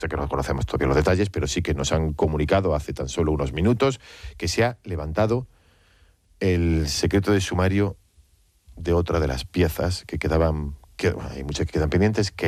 sé que no conocemos todavía los detalles, pero sí que nos han comunicado hace tan solo unos minutos que se ha levantado el secreto de sumario de otra de las piezas que quedaban, hay muchas que quedan pendientes, que